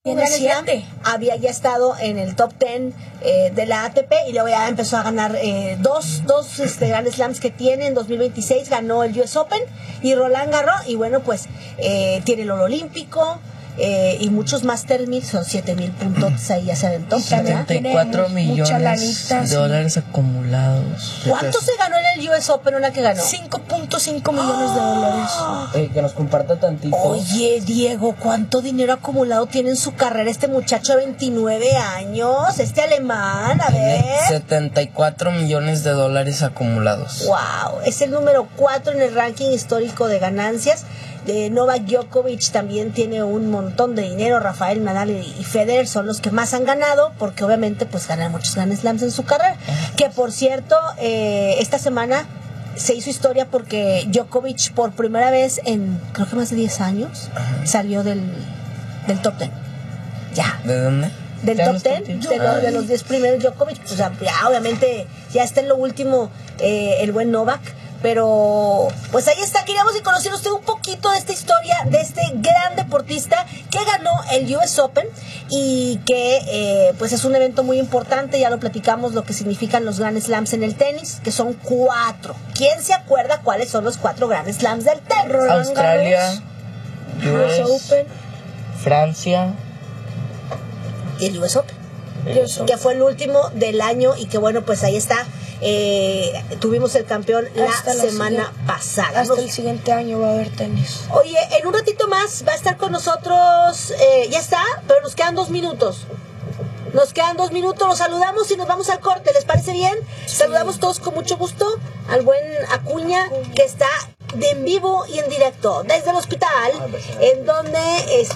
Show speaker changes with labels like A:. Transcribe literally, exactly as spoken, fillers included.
A: En el siete había ya estado en el top diez eh, de la A T P y luego ya empezó a ganar eh, dos, dos este, Grand Slams que tiene. En dos mil veintiséis ganó el U S Open y Roland Garros, y bueno, pues eh, tiene el oro olímpico eh, y muchos Master mil, son siete mil puntos ahí ya se aventó.
B: setenta y cuatro millones de dólares acumulados.
A: ¿Cuánto se ganó en el U S Open una que ganó?
C: cinco punto cinco millones de dólares.
B: Eh, que nos comparta tantito.
A: Oye, Diego, ¿cuánto dinero acumulado tiene en su carrera este muchacho de veintinueve años? Este alemán, a ver.
B: setenta y cuatro millones de dólares acumulados.
A: Wow, es el número cuatro en el ranking histórico de ganancias. De Novak Djokovic también tiene un montón de dinero. Rafael Nadal y Federer son los que más han ganado, porque obviamente pues ganan muchos Grand Slams en su carrera. Que por cierto, eh, esta semana se hizo historia porque Djokovic por primera vez en creo que más de diez años salió del, del top diez. Ya.
B: ¿De dónde?
A: Del
B: Ya
A: top
B: no
A: diez,
B: está
A: de, lo- de los diez primeros Djokovic, pues ya, ya obviamente ya está en lo último eh, el buen Novak, pero pues ahí está. Queríamos que conociera usted un poquito de esta historia de este gran deportista que ganó el U S Open y que eh, pues es un evento muy importante. Ya lo platicamos, lo que significan los Grand Slams en el tenis, que son cuatro. ¿Quién se acuerda cuáles son los cuatro Grand Slams del tenis?
C: Roland
B: Australia,
C: U S
B: U S,
C: Open,
B: Francia.
A: Y el U S Open,
C: U S Open.
A: que fue el último del año y que bueno, pues ahí está. Eh, tuvimos el campeón la
C: Hasta la
A: semana
C: siguiente-
A: pasada.
C: Hasta
A: Nos-
C: el siguiente año va a haber tenis.
A: Oye, en un ratito más va a estar con nosotros, eh, ya está, pero nos quedan dos minutos. Nos quedan dos minutos, los saludamos y nos vamos al corte, ¿les parece bien? Saludamos todos con mucho gusto al buen Acuña, que está de en vivo y en directo desde el hospital, en donde...